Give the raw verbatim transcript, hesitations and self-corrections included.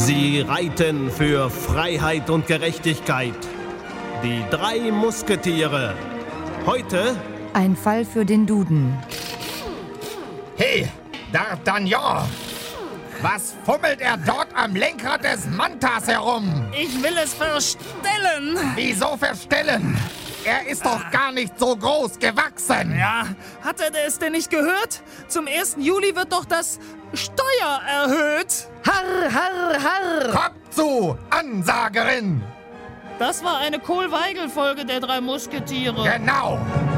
Sie reiten für Freiheit und Gerechtigkeit. Die drei Musketiere. Heute ein Fall für den Duden. Hey, D'Artagnan! Was fummelt er dort am Lenkrad des Mantas herum? Ich will es verstellen. Wieso verstellen? Er ist doch gar nicht so groß gewachsen. Ja, hat er es denn nicht gehört? Zum ersten Juli wird doch das Steuer erhöht. Harr, harr, harr! Kopf zu, Ansagerin! Das war eine Kohl-Weigel-Folge der drei Musketiere. Genau!